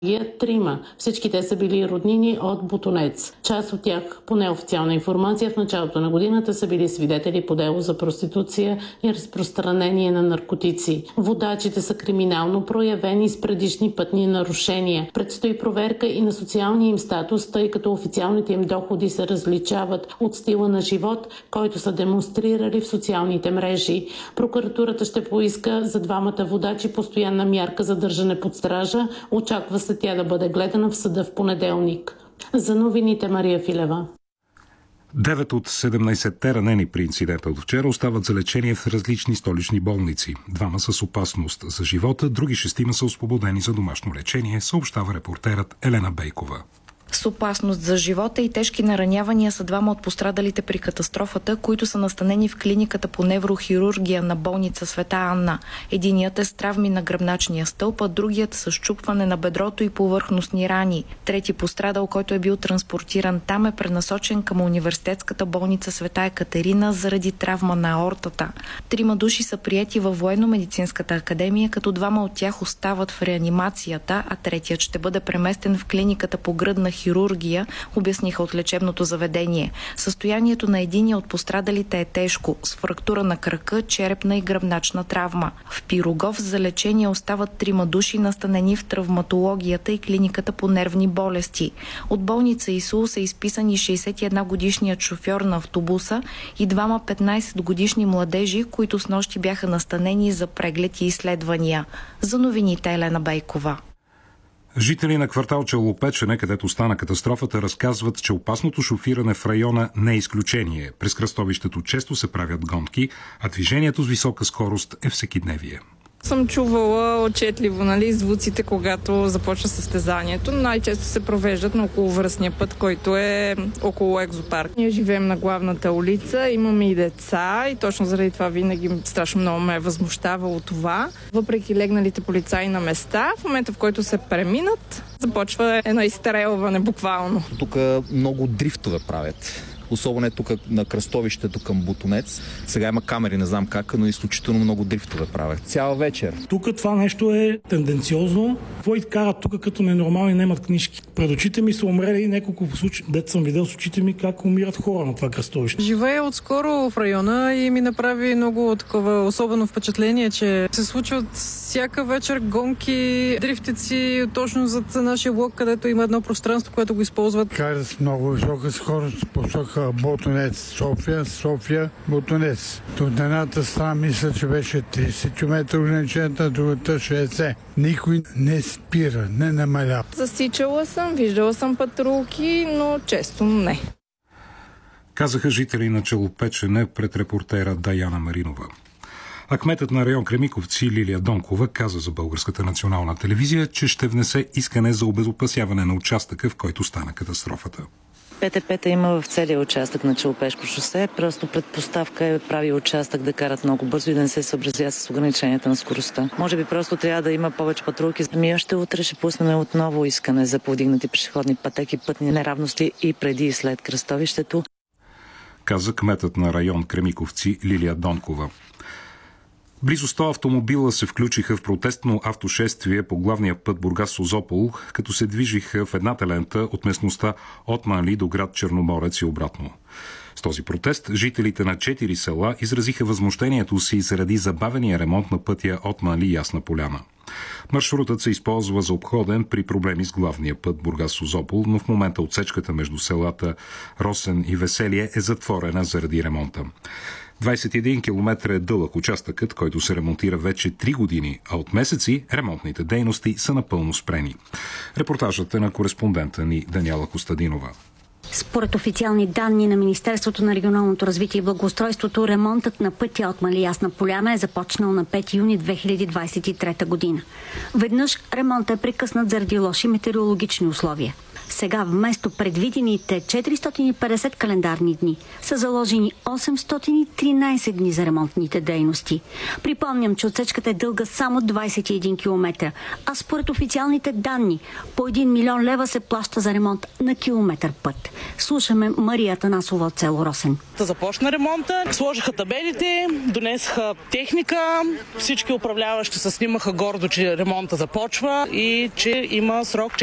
Трима. Всички те са били роднини от Ботунец. Част от тях, по неофициална информация, в началото на годината са били свидетели по дело за проституция и разпространение на наркотици. Водачите са криминално проявени с предишни пътни нарушения. Предстои проверка и на социалния им статус, тъй като официалните им доходи се различават от стила на живот, който са демонстрирали в социалните мрежи. Прокуратурата ще поиска за двамата водачи постоянна мярка за държане под стража. Очаква се тя да бъде гледана в съда в понеделник. За новините Мария Филева. 9 от 17-те ранени при инцидента от вчера остават за лечение в различни столични болници. 2 са с опасност за живота, други 6 са освободени за домашно лечение, съобщава репортерът Елена Бейкова. С опасност за живота и тежки наранявания са 2 от пострадалите при катастрофата, които са настанени в клиниката по неврохирургия на болница Света Анна. Единият е с травми на гръбначния стълб, а другият с счупване на бедрото и повърхностни рани. Трети пострадал, който е бил транспортиран там, е пренасочен към университетската болница Света Екатерина заради травма на аортата. 3 души са приети във военно-медицинската академия, като 2 от тях остават в реанимацията, а третият ще бъде преместен в клиниката по гръдна хирургия, обясниха от лечебното заведение. Състоянието на единия от пострадалите е тежко, с фрактура на крака, черепна и гръбначна травма. В Пирогов за лечение остават 3 души, настанени в травматологията и клиниката по нервни болести. От болница ИСУЛ са изписани 61-годишният шофьор на автобуса и 2 15-годишни младежи, които снощи бяха настанени за преглед и изследвания. За новините Елена Бейкова. Жители на квартал Челопечене, където стана катастрофата, разказват, че опасното шофиране в района не е изключение. През кръстовището често се правят гонки, а движението с висока скорост е всекидневие. Съм чувала отчетливо, звуците, когато започва състезанието. Най-често се провеждат на околовръстния път, който е около екзопарк. Ние живеем на главната улица, имаме и деца и точно заради това винаги страшно много ме е възмущавало това. Въпреки легналите полицаи на места, в момента в който се преминат, започва едно изстрелване буквално. Тук много дрифтове правят. Особено е тук на кръстовището към Ботунец. Сега има камери, не знам как, но изключително много дрифтове правят. Цяла вечер. Тук това нещо е тенденциозно. Какво и карат тук като ненормални, немат книжки. Пред очите ми са умрели няколко случаи. Дето съм видел с очите ми как умират хора на това кръстовище. Живея отскоро в района и ми направи много такова особено впечатление, че се случват всяка вечер гонки, дрифтици точно зад нашия блок, където има едно пространство, което го използват. Карат с много висока скорост, посока Ботунец, София, Ботунец. От едната страна мисля, че беше 30 км ограничението, другата 60. Никой не спира, не намаля. Засичала съм, виждала съм патрулки, но често не. Казаха жители на Челопечене пред репортера Даяна Маринова. А кметът на район Кремиковци Лилия Донкова каза за Българската национална телевизия, че ще внесе искане за обезопасяване на участъка, в който стана катастрофата. ПТП-та има в целия участък на Челопешко шосе. Просто предпоставка е прави участък да карат много бързо и да не се съобразят с ограниченията на скоростта. Може би просто трябва да има повече патрулки. Още утре ще пуснем отново искане за повдигнати пешеходни пътеки, пътни неравности и преди и след кръстовището. Каза кметът на район Кремиковци Лилия Донкова. Близо 100 автомобила се включиха в протестно автошествие по главния път Бургас-Созопол, като се движиха в едната лента от местността от Манли до град Черноморец и обратно. С този протест жителите на 4 села изразиха възмущението си заради забавения ремонт на пътя от Манли Ясна поляна. Маршрутът се използва за обходен при проблеми с главния път Бургас-Созопол, но в момента отсечката между селата Росен и Веселие е затворена заради ремонта. 21 км е дълъг участъкът, който се ремонтира вече 3 години, а от месеци ремонтните дейности са напълно спрени. Репортажът е на кореспондента ни Даниела Костадинова. Според официални данни на Министерството на регионалното развитие и благоустройството, ремонтът на пътя от Мали Ясна поляна е започнал на 5 юни 2023 година. Веднъж ремонтът е прекъснат заради лоши метеорологични условия. Сега вместо предвидените 450 календарни дни са заложени 813 дни за ремонтните дейности. Припомням, че отсечката е дълга само 21 км, а според официалните данни по 1 милион лева се плаща за ремонт на километър път. Слушаме Мария Танасова от село Росен. Започна ремонта, сложиха табелите, донесаха техника, всички управляващи се снимаха гордо, че ремонта започва и че има срок